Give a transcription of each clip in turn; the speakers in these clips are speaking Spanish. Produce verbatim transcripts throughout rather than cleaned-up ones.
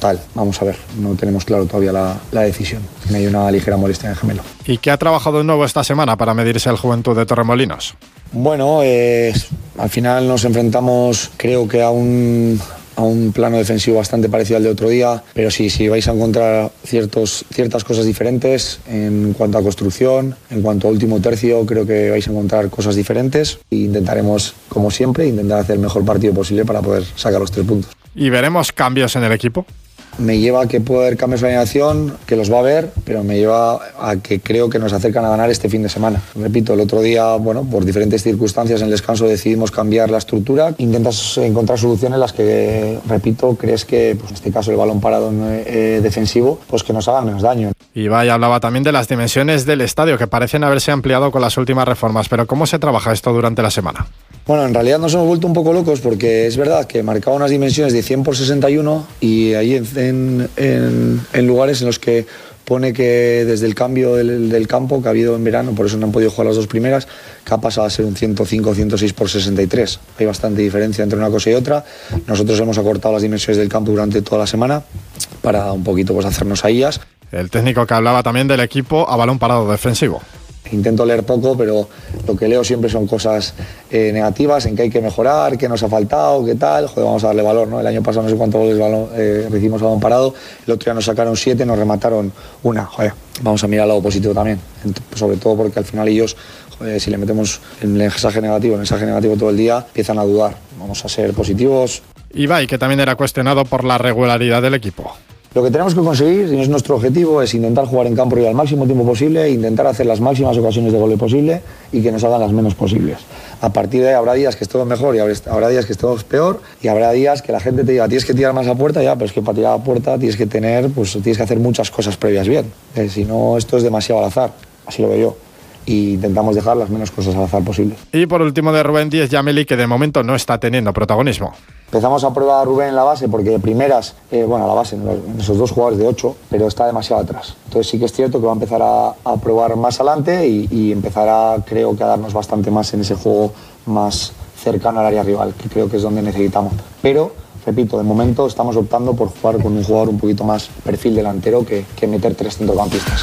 total. Vamos a ver, no tenemos claro todavía la, la decisión. Me hay una ligera molestia en el gemelo. ¿Y qué ha trabajado de nuevo esta semana para medirse el Juventud de Torremolinos? Bueno, eh, al final nos enfrentamos, creo que a un... a un plano defensivo bastante parecido al de otro día, pero sí, sí vais a encontrar ciertos, ciertas cosas diferentes en cuanto a construcción, en cuanto a último tercio, creo que vais a encontrar cosas diferentes e intentaremos, como siempre, intentar hacer el mejor partido posible para poder sacar los tres puntos. ¿Y veremos cambios en el equipo? Me lleva a que puede haber cambios de alineación, que los va a haber, pero me lleva a que creo que nos acercan a ganar este fin de semana. Repito, el otro día, bueno, por diferentes circunstancias en el descanso decidimos cambiar la estructura. Intentas encontrar soluciones en las que, repito, crees que, pues en este caso el balón parado eh, defensivo, pues que nos haga menos daño. Ibai hablaba también de las dimensiones del estadio, que parecen haberse ampliado con las últimas reformas, pero ¿cómo se trabaja esto durante la semana? Bueno, en realidad nos hemos vuelto un poco locos porque es verdad que marcaba unas dimensiones de cien por sesenta y uno y ahí en, en, en lugares en los que pone que desde el cambio del, del campo que ha habido en verano, por eso no han podido jugar las dos primeras, que ha pasado a ser un ciento cinco o ciento seis por sesenta y tres. Hay bastante diferencia entre una cosa y otra. Nosotros hemos acortado las dimensiones del campo durante toda la semana para un poquito pues hacernos a ellas. El técnico que hablaba también del equipo a balón parado defensivo. Intento leer poco, pero lo que leo siempre son cosas eh, negativas, en que hay que mejorar, qué nos ha faltado, qué tal. Joder, vamos a darle valor, ¿no? El año pasado no sé cuántos goles balón, eh, recibimos balón parado, el otro día nos sacaron siete, nos remataron una. Joder, vamos a mirar el lado positivo también, sobre todo porque al final ellos, joder, si le metemos el mensaje negativo, el mensaje negativo todo el día, empiezan a dudar. Vamos a ser positivos. Ibai, que también era cuestionado por la regularidad del equipo. Lo que tenemos que conseguir, y es nuestro objetivo, es intentar jugar en campo rival al máximo tiempo posible, intentar hacer las máximas ocasiones de gol posible y que nos hagan las menos posibles. A partir de ahí habrá días que estemos mejor y habrá días que estemos peor y habrá días que la gente te diga tienes que tirar más a puerta, ya, pero es que para tirar a puerta tienes que tener, pues tienes que hacer muchas cosas previas bien. Eh, si no, esto es demasiado al azar, así lo veo yo. Y intentamos dejar las menos cosas al azar posible. Y por último de Rubén Díez Yameli, que de momento no está teniendo protagonismo. Empezamos a probar a Rubén en la base porque de primeras, eh, bueno, a la base, en esos dos jugadores de ocho, pero está demasiado atrás. Entonces sí que es cierto que va a empezar a, a probar más adelante y, y empezará, creo que a darnos bastante más en ese juego más cercano al área rival, que creo que es donde necesitamos. Pero, repito, de momento estamos optando por jugar con un jugador un poquito más perfil delantero que, que meter tres centrocampistas.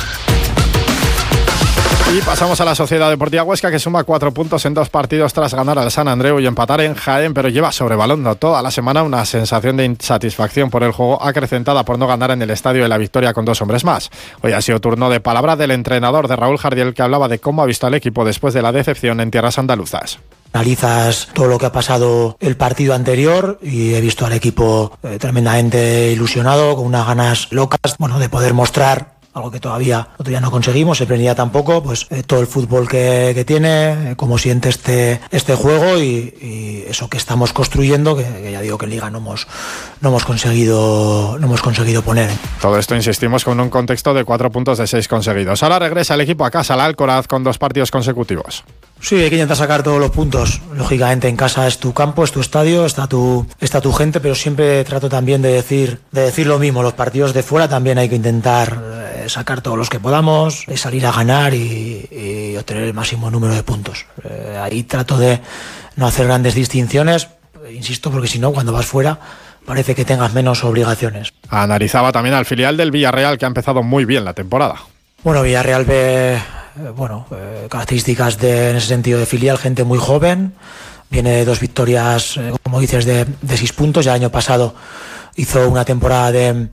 Y pasamos a la Sociedad Deportiva Huesca, que suma cuatro puntos en dos partidos tras ganar al San Andreu y empatar en Jaén, pero lleva sobre Balondo toda la semana una sensación de insatisfacción por el juego acrecentada por no ganar en el Estadio de la Victoria con dos hombres más. Hoy ha sido turno de palabra del entrenador de Raúl Jardiel, que hablaba de cómo ha visto al equipo después de la decepción en tierras andaluzas. Analizas todo lo que ha pasado el partido anterior y he visto al equipo eh, tremendamente ilusionado, con unas ganas locas, bueno, de poder mostrar algo que todavía, todavía no conseguimos, el Premia tampoco, pues eh, todo el fútbol que, que tiene, eh, cómo siente este, este juego y, y eso que estamos construyendo, que, que ya digo que en Liga no hemos, no hemos conseguido, no hemos conseguido poner. Todo esto, insistimos, con un contexto de cuatro puntos de seis conseguidos. Ahora regresa el equipo a casa, al Alcoraz, con dos partidos consecutivos. Sí, hay que intentar sacar todos los puntos. Lógicamente en casa es tu campo, es tu estadio, está tu, está tu gente, pero siempre trato también de decir, de decir lo mismo. Los partidos de fuera también hay que intentar eh, sacar todos los que podamos, eh, salir a ganar y, y obtener el máximo número de puntos. Eh, ahí trato de no hacer grandes distinciones, insisto, porque si no, cuando vas fuera parece que tengas menos obligaciones. Analizaba también al filial del Villarreal, que ha empezado muy bien la temporada. Bueno, Villarreal ve... Eh, bueno, eh, características de, en ese sentido de filial, gente muy joven, viene de dos victorias, eh, como dices, de, de seis puntos. Ya el año pasado hizo una temporada de,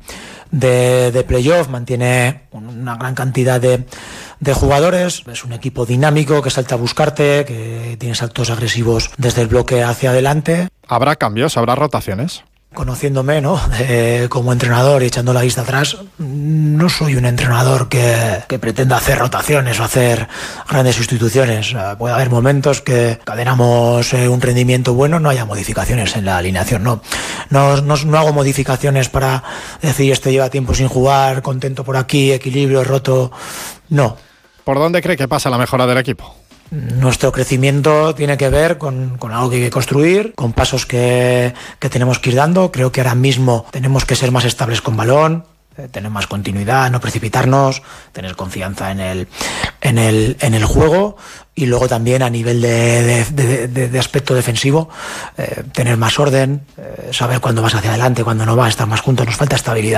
de, de playoff, mantiene una gran cantidad de, de jugadores, es un equipo dinámico que salta a buscarte, que tiene saltos agresivos desde el bloque hacia adelante. ¿Habrá cambios? ¿Habrá rotaciones? Conociéndome, ¿no? Eh, como entrenador y echando la vista atrás, no soy un entrenador que, que pretenda hacer rotaciones o hacer grandes sustituciones. Eh, puede haber momentos que cadenamos eh, un rendimiento bueno, no haya modificaciones en la alineación. No, no, no, no hago modificaciones para decir este lleva tiempo sin jugar, contento por aquí, equilibrio, roto. No. ¿Por dónde cree que pasa la mejora del equipo? Nuestro crecimiento tiene que ver con, con algo que hay que construir, con pasos que, que tenemos que ir dando. Creo que ahora mismo tenemos que ser más estables con balón, eh, tener más continuidad, no precipitarnos, tener confianza en el, en el, en el juego y luego también a nivel de, de, de, de, de aspecto defensivo, eh, tener más orden, eh, saber cuándo vas hacia adelante, cuándo no vas, estar más juntos. Nos falta estabilidad.